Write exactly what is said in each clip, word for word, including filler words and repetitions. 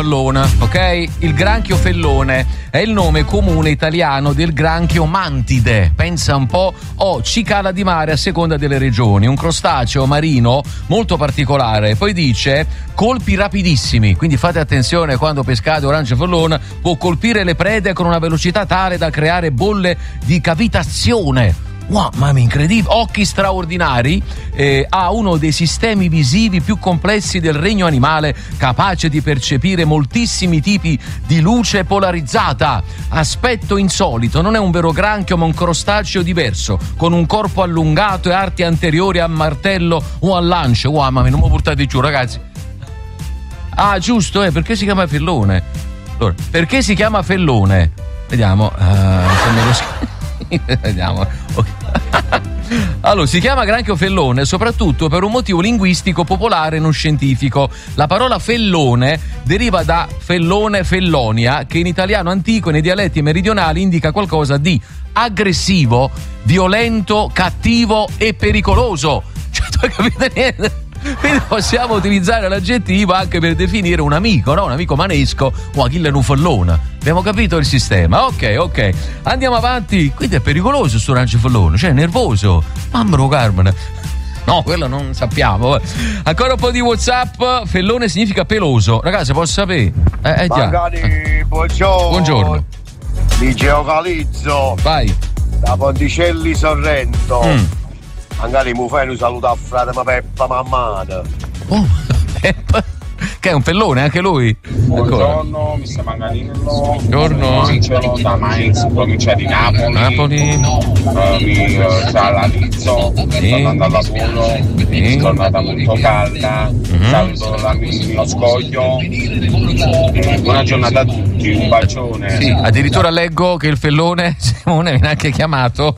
fellona, ok? Il granchio fellone è il nome comune italiano del granchio mantide, pensa un po', o cicala di mare a seconda delle regioni, un crostaceo marino molto particolare. Poi dice colpi rapidissimi, quindi fate attenzione quando pescate orange fellone, può colpire le prede con una velocità tale da creare bolle di cavitazione. Wow, mamma incredibile, occhi straordinari, eh, ha uno dei sistemi visivi più complessi del regno animale, capace di percepire moltissimi tipi di luce polarizzata. Aspetto insolito, non è un vero granchio ma un crostaceo diverso, con un corpo allungato e arti anteriori a martello o a lance. Wow, mamma, non mi portate giù, ragazzi. Ah, giusto, eh, perché si chiama fellone? Allora, perché si chiama fellone? Vediamo, uh, vediamo. Okay. Allora, si chiama granchio fellone soprattutto per un motivo linguistico popolare non scientifico. La parola fellone deriva da fellone fellonia, che in italiano antico e nei dialetti meridionali indica qualcosa di aggressivo, violento, cattivo e pericoloso. Cioè, tu hai capito niente? Quindi possiamo utilizzare l'aggettivo anche per definire un amico, no? Un amico manesco o achille un fellone. Abbiamo capito il sistema? Ok, ok. Andiamo avanti. Quindi è pericoloso sto orange fellone, cioè è nervoso. Mamma Carmine. No, quello non sappiamo. Ancora un po' di WhatsApp. Fellone significa peloso. Ragazzi, posso sapere? Eh, eh già. Magari, buongiorno. Buongiorno. Di Geocalizzo. Vai. Da Ponticelli Sorrento. Mm. Magari mi fai un saluto a frate ma Peppa Mammata. Oh, Peppa. Che è un fellone anche lui. Buongiorno, mister Manganello. Buongiorno. Angelo da Mainz, provincia di Napoli. Napoli. Uh, mi uh, realizzo. Sì. Sono andato a volo. Sì. Giornata molto calda. Mm-hmm. Saluto l'amico lo scoglio. E buona giornata a tutti. Un bacione. Sì, addirittura leggo che il fellone Simone viene anche chiamato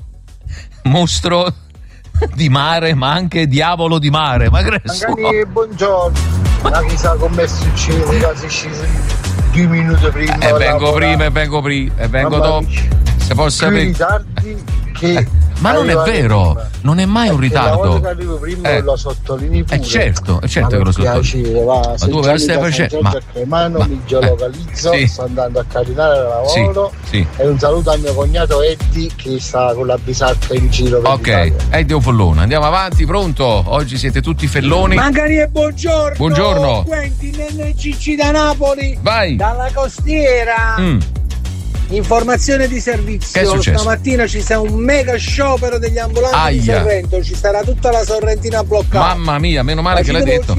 mostro di mare, ma anche diavolo di mare. Ma Magari buongiorno. Ma chissà come è successo, quasi scesi due minuti prima. E eh, vengo prima e vengo prima e vengo Mamma dopo. Se posso sapere. Ritardi che eh, ma non è vero, prima. Non è mai un ritardo. La volta che arrivo prima eh. lo sottolinei pure. Eh certo, è certo che lo sottolinei. Va, ma tu vai stai facendo? Ma Cremano, ma, mi geolocalizzo, eh, sì. sto andando a carinare il lavoro. Sì, sì. E un saluto al mio cognato Eddie che sta con la bisacca in giro per ok, l'Italia. Eddie o fellone. Andiamo avanti, pronto? Oggi siete tutti felloni. Magari e buongiorno. Buongiorno. Quentin N C C da Napoli. Vai. Dalla costiera. Mm. Informazione di servizio. Stamattina ci sarà un mega sciopero degli ambulanti Aia. di Sorrento. Ci sarà tutta la Sorrentina bloccata. Mamma mia, meno male Ma che l'hai detto.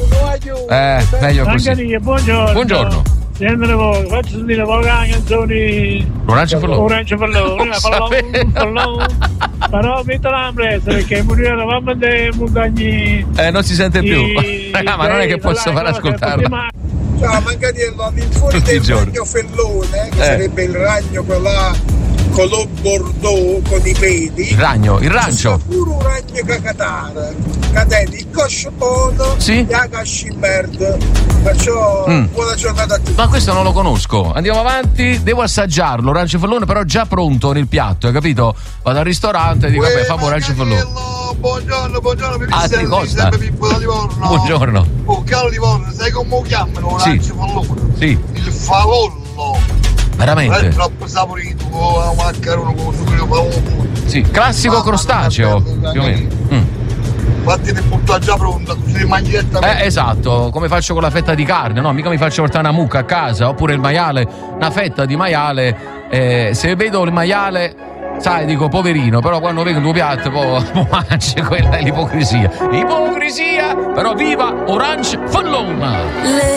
Eh, meglio così. Magari, buongiorno. Buongiorno. Sentite voi, faccio sentire poche canzoni. Orange fellone. Orange fellone. Fellone. Però metto la presa perché moriranno mamma delle montagne. Eh, non si sente più. Ah, ma non è che posso far ascoltarla. Ciao Manganiello, al fuori del ragno fellone, che eh. sarebbe il ragno quella color bordeaux con i peli. Il ragno, il rancio. C'è pure un ragno cacatara, cadete il coscio buono sì? e la cascimerd. Perciò mm. buona giornata a tutti. Ma questo non lo conosco. Andiamo avanti, devo assaggiarlo. Orange fellone, però già pronto nel piatto, hai capito? Vado al ristorante e dico, vabbè, fammi orange fellone. Buongiorno, buongiorno, mi ah, sempre Pippo da Livorno. Buongiorno. Oh, caro Livorno, sai come lo chiamano? Orange sì. fellone. Sì. Il falollo. Veramente? È troppo saporito, un maccherone con succo favore. Sì, classico ah, crostaceo, più o meno. Mm. Infatti ne butta già pronta, così mangi direttamente. Eh, esatto, come faccio con la fetta di carne, no? Mica mi faccio portare una mucca a casa, oppure il maiale, una fetta di maiale. Eh, se vedo il maiale, sai, dico poverino, però quando vedo due piatti poi mangi, quella è l'ipocrisia. Ipocrisia, però viva Orange fellone!